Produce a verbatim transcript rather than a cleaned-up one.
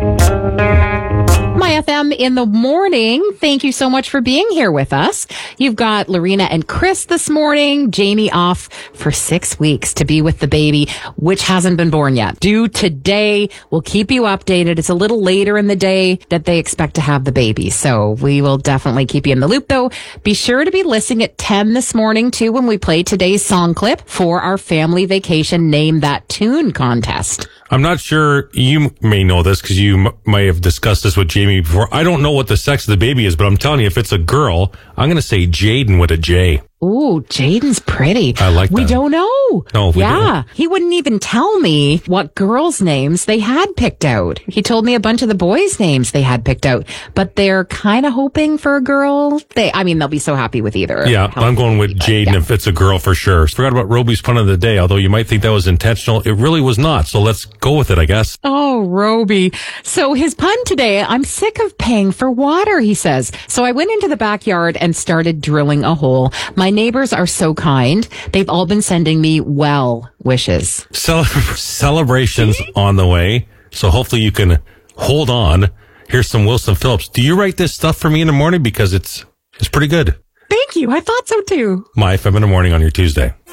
My F M in the morning. Thank you so much for being here with us. You've got Lorena and Chris this morning. Jamie off for six weeks to be with the baby, which hasn't been born yet. Due today. We'll keep you updated. It's a little later in the day that they expect to have the baby. So we will definitely keep you in the loop, though. Be sure to be listening at ten this morning, too, when we play today's song clip for our family vacation Name That Tune contest. I'm not sure, you may know this because you m- may have discussed this with Jamie before. I don't know what the sex of the baby is, but I'm telling you, if it's a girl, I'm going to say Jaden with a J. Ooh, Jaden's pretty. I like that. We don't know. No, we yeah. don't. He wouldn't even tell me what girls' names they had picked out. He told me a bunch of the boys' names they had picked out, but they're kind of hoping for a girl. They, I mean, they'll be so happy with either. Yeah, I'm going with Jaden yeah. if it's a girl for sure. Forgot about Roby's pun of the day, although you might think that was intentional. It really was not. So let's go with it, I guess. Oh, Roby. So his pun today, I'm sick of paying for water, he says. So I went into the backyard and started drilling a hole. My neighbors are so kind. They've all been sending me well wishes. Cel- celebrations on the way. So hopefully you can hold on. Here's some Wilson Phillips. Do you write this stuff for me in the morning? Because it's it's pretty good. Thank you. I thought so too. My F M in the morning on your Tuesday.